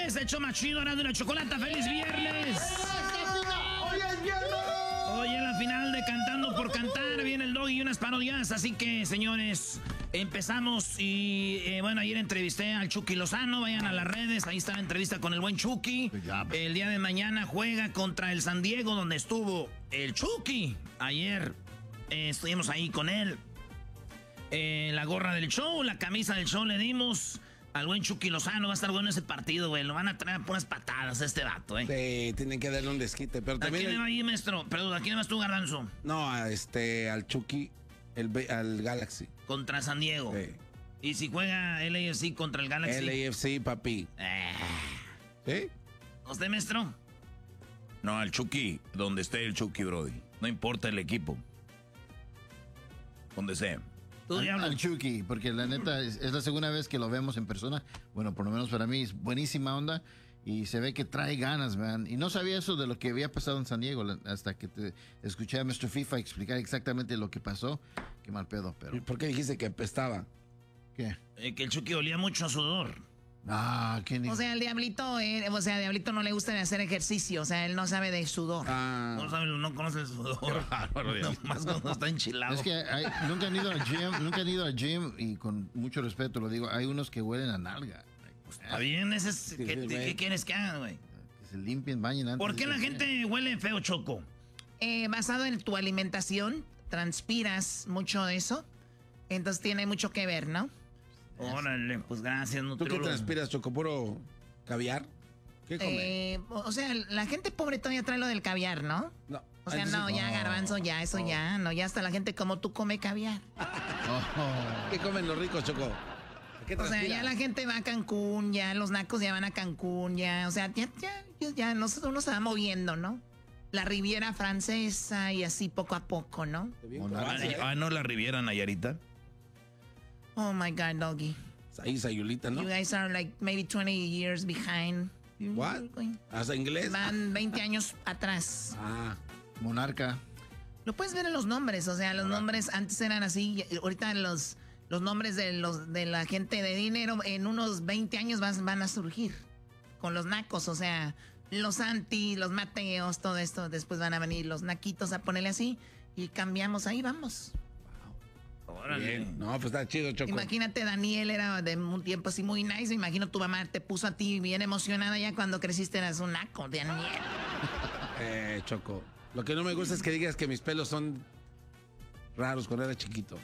viernes, hecho más chido, Erasmo y la Chocolata. ¡Feliz viernes! ¡Hoy es viernes! Hoy en la final de Cantando por Cantar viene el Doggy y unas parodias. Así que, señores, empezamos. Y bueno, ayer entrevisté al Chucky Lozano. Vayan a las redes, ahí está la entrevista con el buen Chucky. El día de mañana juega contra el San Diego, donde estuvo el Chucky. Ayer estuvimos ahí con él. La gorra del show, la camisa del show le dimos al buen Chucky Lozano. Va a estar bueno ese partido, güey. Lo van a traer por unas patadas a este vato, Sí, tienen que darle un desquite. Pero ¿A quién le va ahí, maestro? Perdón, ¿a quién le vas tú, Garbanzo? No, al Chucky, al Galaxy. Contra San Diego. Sí. ¿Y si juega LAFC contra el Galaxy? LAFC, papi. ¿Sí? ¿Usted, maestro? No, al Chucky, donde esté el Chucky, brody. No importa el equipo. Donde sea. Al Chucky, porque la neta es la segunda vez que lo vemos en persona. Bueno, por lo menos para mí es buenísima onda y se ve que trae ganas, man. Y no sabía eso de lo que había pasado en San Diego hasta que te escuché a Mr. FIFA explicar exactamente lo que pasó. Qué mal pedo, pero... ¿Por qué dijiste que apestaba? ¿Qué? Que el Chucky olía mucho a sudor. ¿quién? O sea, el Diablito, Diablito no le gusta hacer ejercicio, o sea, él no sabe de sudor. No conoce el sudor. Más cuando está enchilado. Es que nunca han ido al gym y con mucho respeto lo digo, hay unos que huelen a nalga. Está bien, ¿qué quieres que hagan, güey? Que se limpien, bañen antes. ¿Por qué la gente huele feo, Choco? Basado en tu alimentación, transpiras mucho de eso, entonces tiene mucho que ver, ¿no? Órale, pues gracias, ¿Tú nutriólogo. qué transpiras, Choco? ¿Puro caviar? ¿Qué comes? O sea, la gente pobre todavía trae lo del caviar, ¿no? No. O sea, no, ya Garbanzo, ya, eso ya, no, ya hasta la gente como tú come caviar. ¿Qué comen los ricos, Choco? ¿Qué O sea, ya la gente va a Cancún, ya los nacos ya van a Cancún, ya, o sea, ya nosotros uno se va moviendo, ¿no? La Riviera Francesa y así poco a poco, ¿no? ¿No la Riviera Nayarita? Oh my God, Doggy. Ahí Sayulita, ¿no? You guys are like maybe 20 years behind. What? ¿Hasta inglés? Van 20 años atrás. Monarca. Lo puedes ver en los nombres, o sea, los nombres antes eran así, ahorita los nombres de la gente de dinero en unos 20 años van a surgir con los nacos, o sea, los Santi, los Mateos, todo esto, después van a venir los naquitos a ponerle así y cambiamos, ahí vamos. Bien. No, pues está chido, Choco. Imagínate, Daniel era de un tiempo así muy nice. Me imagino tu mamá te puso a ti bien emocionada ya cuando creciste, eras un naco, Daniel. Choco. Lo que no me gusta es que digas que mis pelos son raros cuando era chiquito.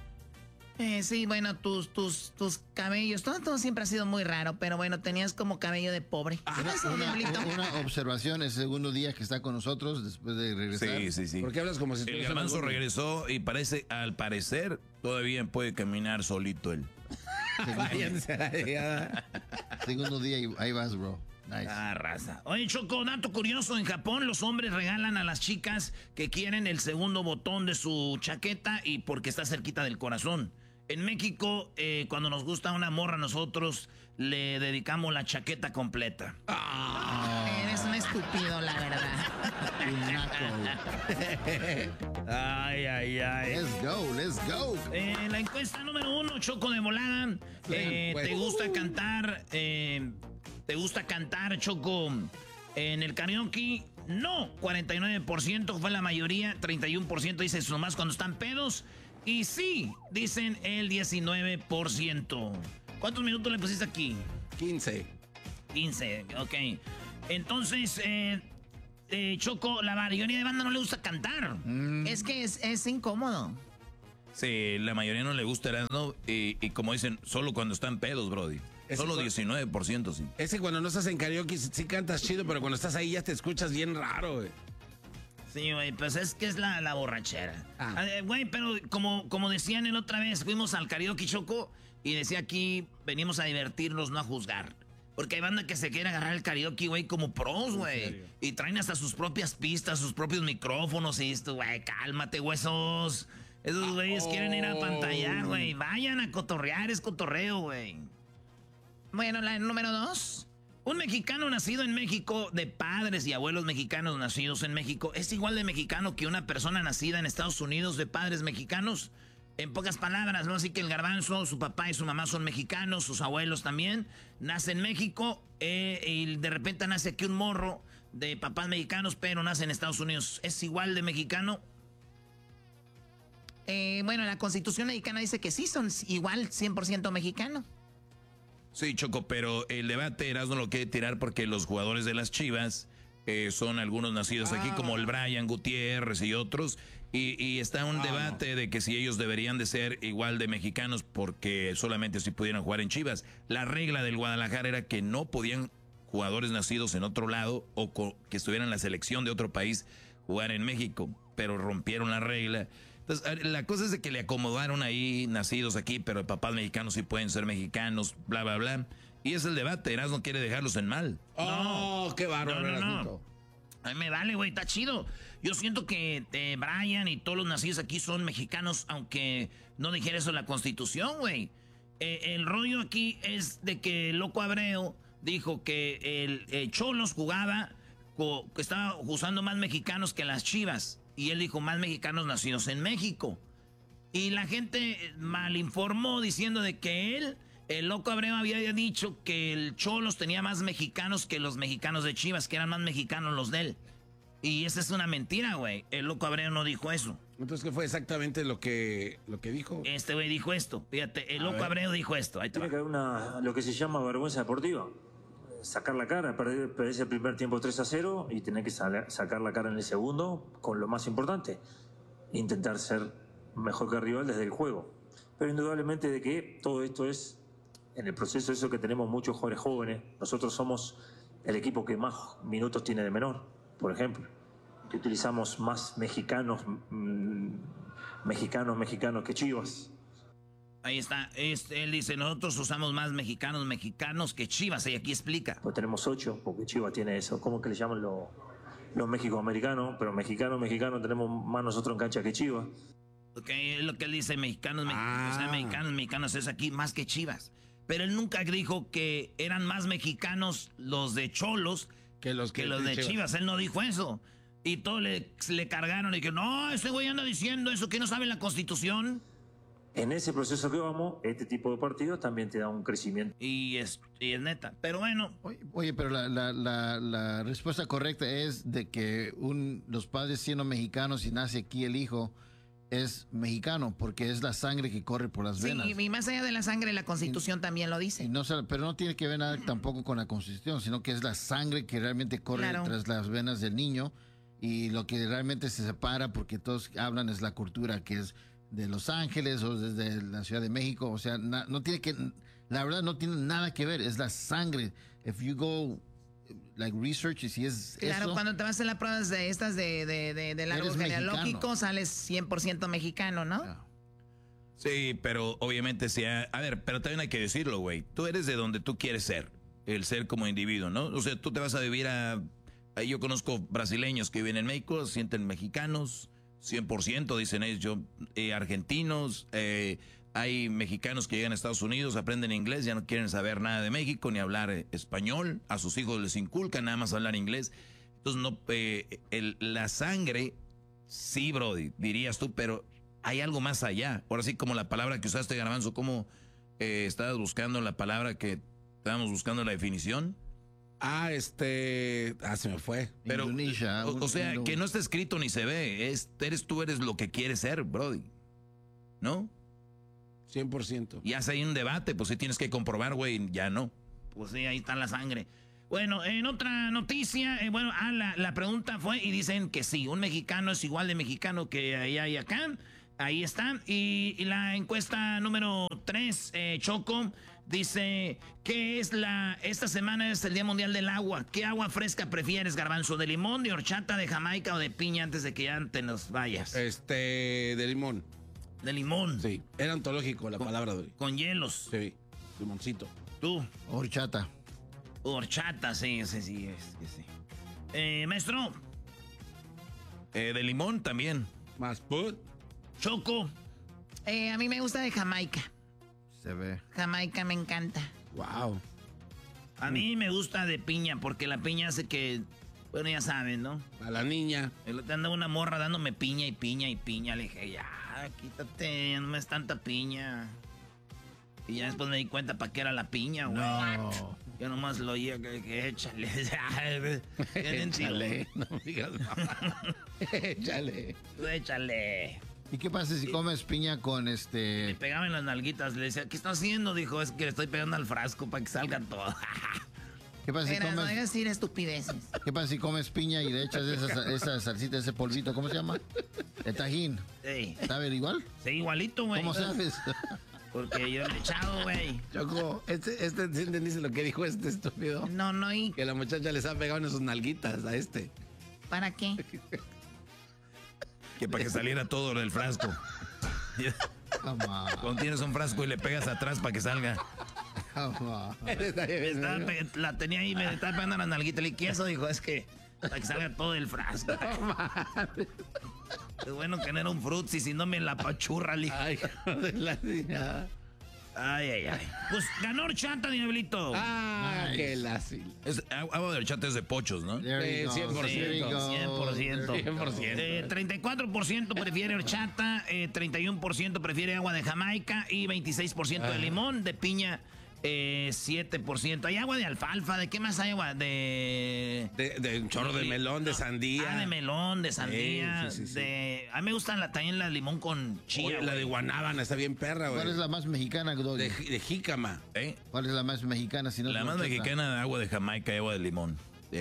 Sí, bueno, tus cabellos, todo siempre ha sido muy raro, pero bueno, tenías como cabello de pobre. Una observación, el segundo día que está con nosotros después de regresar. Sí. ¿Por qué hablas como si el Garbanzo regresó y al parecer, todavía puede caminar solito él. Segundo día y ahí vas, bro. Nice. Raza. Oye, Choco, dato curioso, en Japón los hombres regalan a las chicas que quieren el segundo botón de su chaqueta y porque está cerquita del corazón. En México, cuando nos gusta una morra, nosotros le dedicamos la chaqueta completa. Eres un estúpido, la verdad. Un naco. Ay. Let's go. La encuesta número 1, Choco de volada. ¿Te gusta cantar? ¿Te gusta cantar, Choco, en el karaoke? No, 49% fue la mayoría, 31% dice nomás cuando están pedos. Y sí, dicen el 19%. ¿Cuántos minutos le pusiste aquí? 15, ok. Entonces, Choco, la mayoría de banda no le gusta cantar. Es que es incómodo. Sí, la mayoría no le gusta, ¿no? Y como dicen, solo cuando están pedos, brody. Solo 19%, sí. Es que cuando no estás en karaoke sí cantas chido, pero cuando estás ahí ya te escuchas bien raro, güey. Sí, güey, pues es que es la borrachera. Güey, pero como decían el otra vez, fuimos al karaoke, Choco, y decía aquí, venimos a divertirnos, no a juzgar. Porque hay banda que se quiere agarrar el karaoke, güey, como pros, güey. Y traen hasta sus propias pistas, sus propios micrófonos y esto, güey, cálmate, huesos. Esos güeyes quieren ir a pantallar, güey. Vayan a cotorrear, es cotorreo, güey. Bueno, la número 2. Un mexicano nacido en México, de padres y abuelos mexicanos nacidos en México, ¿es igual de mexicano que una persona nacida en Estados Unidos de padres mexicanos? En pocas palabras, ¿no? Así que el Garbanzo, su papá y su mamá son mexicanos, sus abuelos también. Nace en México y de repente nace aquí un morro de papás mexicanos, pero nace en Estados Unidos. ¿Es igual de mexicano? Bueno, la Constitución mexicana dice que sí, son igual 100% mexicano. Sí, Choco, pero el debate Erasmo lo quiere tirar porque los jugadores de las Chivas son algunos nacidos aquí, como el Brian Gutiérrez y otros. Y está un debate de que si ellos deberían de ser igual de mexicanos porque solamente si pudieran jugar en Chivas. La regla del Guadalajara era que no podían jugadores nacidos en otro lado o que estuvieran en la selección de otro país jugar en México, pero rompieron la regla. Entonces, la cosa es de que le acomodaron ahí nacidos aquí, pero papás mexicanos sí pueden ser mexicanos, bla, bla, bla. Y es el debate, Erasmo quiere dejarlos en mal. ¡Oh, qué bárbaro! No. A mí me vale, güey, está chido. Yo siento que Brian y todos los nacidos aquí son mexicanos, aunque no dijera eso en la Constitución, güey. El rollo aquí es de que el Loco Abreu dijo que el Cholos jugaba, que estaba usando más mexicanos que las Chivas. Y él dijo, más mexicanos nacidos en México. Y la gente malinformó diciendo de que el Loco Abreu había dicho que el Cholos tenía más mexicanos que los mexicanos de Chivas, que eran más mexicanos los de él. Y esa es una mentira, güey. El Loco Abreu no dijo eso. Entonces, ¿qué fue exactamente lo que dijo? Este güey dijo esto. Fíjate, el Loco Abreu dijo esto. Ahí Tiene que haber lo que se llama vergüenza deportiva. Sacar la cara, perder el primer tiempo 3-0 y tener que sacar la cara en el segundo con lo más importante, intentar ser mejor que el rival desde el juego. Pero indudablemente de que todo esto es en el proceso eso que tenemos muchos jugadores jóvenes. Nosotros somos el equipo que más minutos tiene de menor, por ejemplo, que utilizamos más mexicanos que Chivas. Ahí está, él dice, nosotros usamos más mexicanos que Chivas, y aquí explica. Pues tenemos 8, porque Chivas tiene eso, ¿cómo que le llaman los mexicoamericanos? Pero mexicanos tenemos más nosotros en cancha que Chivas. Ok, es lo que él dice, mexicanos, o sea, mexicanos es aquí más que Chivas. Pero él nunca dijo que eran más mexicanos los de Cholos que los de Chivas. Él no dijo eso. Y todos le cargaron y que no, ese güey anda diciendo eso, que no sabe la Constitución. En ese proceso que vamos, este tipo de partidos también te da un crecimiento. Y es neta. Pero bueno. Oye, pero la respuesta correcta es de que los padres siendo mexicanos y nace aquí el hijo es mexicano porque es la sangre que corre por las venas. Sí, y más allá de la sangre, la Constitución también lo dice. Pero no tiene que ver nada tampoco con la Constitución, sino que es la sangre que realmente corre tras las venas del niño y lo que realmente se separa porque todos hablan es la cultura que es de Los Ángeles o desde la Ciudad de México, o sea, no tiene que, la verdad no tiene nada que ver, es la sangre. If you go like research y si es claro, eso, cuando te vas a hacer las pruebas de estas del árbol genealógico, sales 100% mexicano, ¿no? Yeah. Sí, pero obviamente a ver, pero también hay que decirlo, güey, tú eres de donde tú quieres ser, el ser como individuo, ¿no? O sea, tú te vas a vivir yo conozco brasileños que viven en México, se sienten mexicanos, 100%, dicen ellos, argentinos, hay mexicanos que llegan a Estados Unidos, aprenden inglés, ya no quieren saber nada de México, ni hablar español, a sus hijos les inculcan nada más hablar inglés. Entonces, la sangre, sí, Brody, dirías tú, pero hay algo más allá. Ahora sí, como la palabra que usaste, Garbanzo, ¿cómo estabas buscando la palabra que estábamos buscando la definición? Se me fue. Pero, Indonesia, o sea, que no está escrito ni se ve. Tú eres lo que quieres ser, Brody. ¿No? 100%. Y hace ahí un debate, pues sí tienes que comprobar, güey, ya no. Pues sí, ahí está la sangre. Bueno, en otra noticia, la pregunta fue, y dicen que sí, un mexicano es igual de mexicano que allá y acá. Ahí está. Y la encuesta número 3, Choco, dice que esta semana es el Día Mundial del Agua. ¿Qué agua fresca prefieres, Garbanzo? ¿De limón, de horchata, de Jamaica o de piña antes de que ya te nos vayas? De limón. De limón. Sí, era ontológico la palabra de hoy. Con hielos. Sí, limoncito. ¿Tú? Horchata. Horchata, sí. Maestro. De limón también. Más put. Choco. A mí me gusta de Jamaica. Se ve. Jamaica me encanta. Wow. A mí me gusta de piña porque la piña hace que, ya saben, ¿no? A la niña. El otro andaba una morra dándome piña y piña y piña. Le dije, ya, quítate, no es tanta piña. Y ya después me di cuenta para qué era la piña, güey. No. Yo nomás lo oía que échale. Échale, no me digas mamá. Échale. Tú échale. ¿Y qué pasa si comes piña con Me pegaba en las nalguitas, le decía, ¿qué está haciendo? Dijo, es que le estoy pegando al frasco para que salga todo. ¿Qué pasa si Mira, no comes... digas decir estupideces. ¿Qué pasa si comes piña y le echas esa salsita, ese polvito? ¿Cómo se llama? El tajín. Sí, ¿Sabe igual? sí, igualito, güey. ¿Cómo sabes? Porque yo le he echado, güey. Choco, ¿sí entendiste lo que dijo este estúpido? No, y Que la muchacha les ha pegado en sus nalguitas a este. ¿para qué? Que para que saliera todo del frasco. Come on, Cuando tienes un frasco y le pegas atrás para que salga. come on. La tenía ahí, me estaba pegando las nalguitas. Le dije, ¿qué eso? Dijo, es que para que salga todo el frasco. Es bueno que no era un frutzi, si no me la pachurra, le dije. Ay, joder, la niña. Ay. Pues ganó horchata, Diablito. Ah, Nice. qué lásil. Agua de horchata es de pochos, ¿no? There you go. 100%. There you go. 100%. 34% prefiere horchata, 31% prefiere agua de Jamaica y 26% de limón, de piña 7%. Hay agua de alfalfa, ¿de qué más hay agua? De un chorro de melón, de sandía. De melón, de sandía, Sí. A mí me gustan también la limón con chía. Oye, la de guanábana está bien perra, güey. ¿Cuál es la más mexicana, Doggy? De jícama. ¿Eh? ¿Cuál es la más mexicana? Si no La es más horchata? mexicana, agua de Jamaica y agua de limón.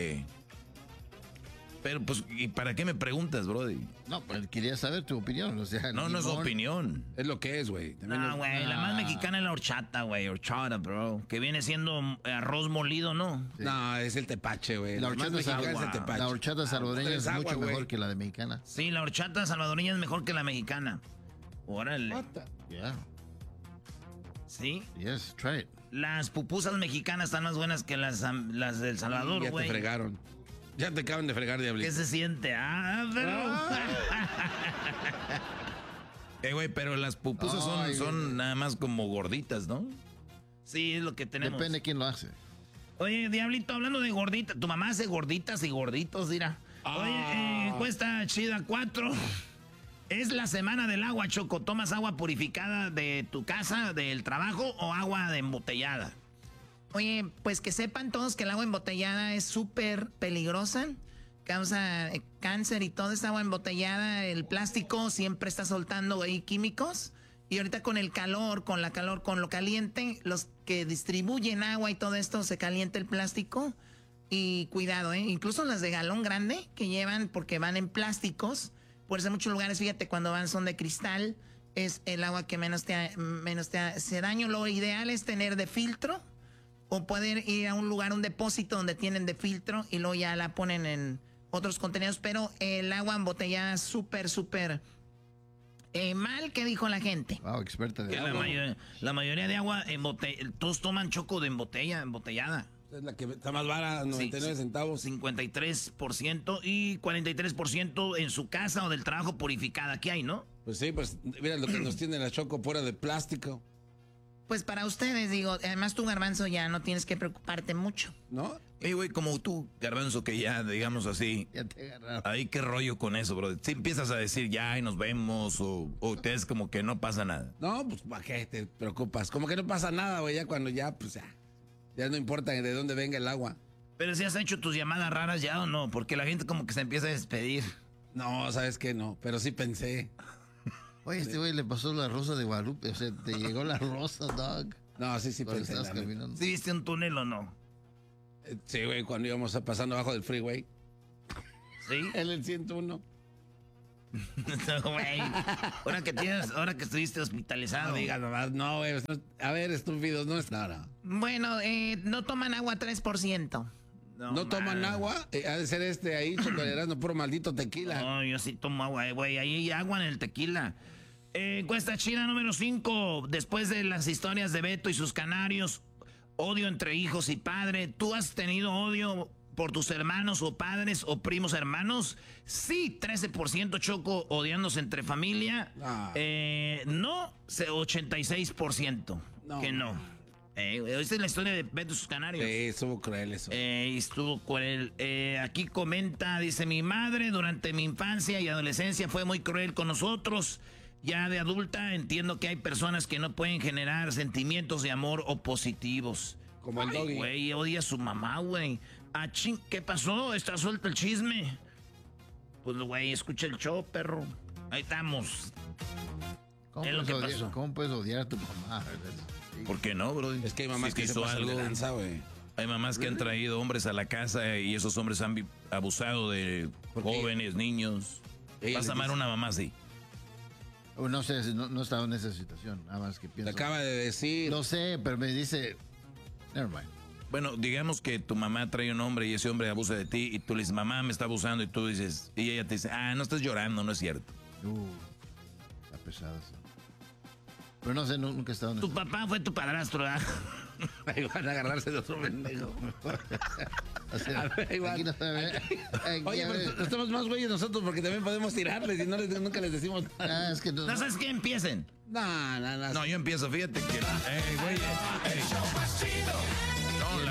Pero, pues, ¿y para qué me preguntas, brody? No, pues quería saber tu opinión. O sea, No es limón. opinión. Es lo que es, güey. También No, güey, la más mexicana es la horchata, güey, horchata, bro. Que viene siendo arroz molido, ¿no? No, es el tepache, güey. La La más horchata, mexicana es el tepache. la horchata salvadoreña es es agua, mucho güey. mejor que la de mexicana. Sí, la horchata salvadoreña es mejor que la mexicana. Órale. Yeah. Sí. Yes, try it. Las pupusas mexicanas están más buenas que las del Salvador, Ya te güey. fregaron. Ya te acaban de fregar, ¿Qué diablito. se siente? Pero... Güey, pero las pupusas Ay, son nada más como gorditas, ¿no? Sí, es lo que tenemos. Depende quién lo hace. Oye, Diablito, hablando de gorditas, tu mamá hace gorditas y gorditos, dirá. Oye, encuesta chida 4. Es la semana del agua, Choco. ¿Tomas agua purificada de tu casa, del trabajo o agua de embotellada? Oye, pues que sepan todos que el agua embotellada es súper peligrosa. Causa cáncer y toda esta agua embotellada. El plástico siempre está soltando ahí químicos. Y ahorita con el calor, con lo caliente, los que distribuyen agua y todo esto, se calienta el plástico. Y cuidado, incluso las de galón grande que llevan, porque van en plásticos. Por eso en muchos lugares, fíjate, cuando van son de cristal, es el agua que menos te hace daño. Lo ideal es tener de filtro. O poder ir a un lugar, un depósito donde tienen de filtro y luego ya la ponen en otros contenidos. Pero el agua embotellada es súper mal. ¿Qué dijo la gente? Wow, experta de Que agua. la mayoría de agua todos toman Choco de embotellada. Es la que está más barata, 99 centavos. 53% y 43% en su casa o del trabajo purificada. Aquí hay, ¿no? Pues sí, pues mira lo que nos tiene la Choco fuera de plástico, Pues para ustedes, digo, además tú, Garbanzo, ya no tienes que preocuparte mucho. ¿no? Güey, como tú, Garbanzo, que ya, digamos así, Ya te agarraron. ahí qué rollo con eso, bro. Si empiezas a decir ya y nos vemos o te es como que no pasa nada. No, pues ¿para qué te preocupas? Como que no pasa nada, güey, ya cuando ya, pues ya no importa de dónde venga el agua. Pero si has hecho tus llamadas raras ya o no, porque la gente como que se empieza a despedir. No, ¿sabes qué? No, pero sí pensé. Oye, este güey le pasó la rosa de Guadalupe. O sea, te llegó la rosa, dog. No, sí Cuando pensé. estabas la neta. caminando. ¿Sí viste un túnel o no? Sí, güey, cuando íbamos pasando abajo del freeway. ¿Sí? En el 101. No, güey. Ahora que estuviste hospitalizado. No digas nomás, no, güey. A ver, estúpidos, no es nada. Bueno, no toman agua 3%. No toman agua, ha de ser ahí, chocolerando puro maldito tequila. No, yo sí tomo agua, güey. Ahí hay agua en el tequila. Encuesta china número 5. Después de las historias de Beto y sus canarios, odio entre hijos y padre. ¿Tú has tenido odio por tus hermanos o padres o primos hermanos? Sí, 13% Choco, odiándose entre familia. Ah. No, 86% que no. Esta es la historia de Beto y sus canarios. Sí, estuvo cruel eso. Estuvo cruel. Aquí comenta, dice, mi madre durante mi infancia y adolescencia fue muy cruel con nosotros. ya de adulta entiendo que hay personas que no pueden generar sentimientos de amor o positivos. Como el Doggy. Güey, odia a su mamá, güey. ¿Qué pasó? ¿Está suelto el chisme? Pues, güey, escucha el show, perro. Ahí estamos. ¿Cómo puedes odiar a tu mamá? ¿Por qué no, bro? Es que hay mamás que se pasan de lanza, güey. Hay mamás que han traído hombres a la casa y esos hombres han abusado de jóvenes, niños. ¿Vas a amar a una mamá así? No sé, no estaba en esa situación. Nada más que pienso. Te acaba de decir. Lo sé, pero me dice... Never mind. Bueno, digamos que tu mamá trae un hombre y ese hombre abusa de ti y tú le dices, mamá, me está abusando, y tú dices, y ella te dice, no estás llorando, no es cierto. Está pesado eso. Pero no sé, nunca he estado en Tu papá fue tu padrastro, ¿verdad? Ahí van a agarrarse de otro pendejo. O sea, aquí no se ve. Oye, pero estamos más güeyes nosotros porque también podemos tirarles y nunca les decimos nada. Es que ¿No sabes qué? Empiecen. No, yo empiezo, fíjate que... güey, no,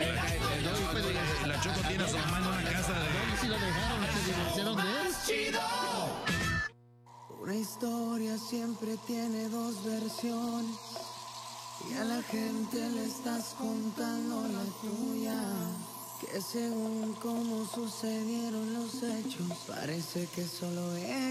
la Choco tiene a su mamá en una casa de... Si lo dejaron, se divorciaron de él. Una historia siempre tiene dos versiones y a la gente le estás contando la tuya. Que según cómo sucedieron los hechos, parece que solo es